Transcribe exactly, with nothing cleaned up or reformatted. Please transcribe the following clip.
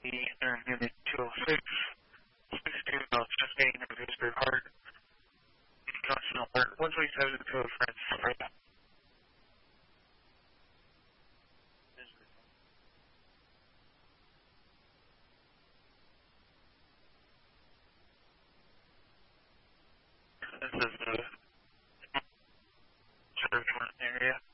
the uh, Unit two oh six, sixteen about fifteen of Vicksburg Heart, Constant Alert, one twenty-seven code Francis Florida. This is the Church area.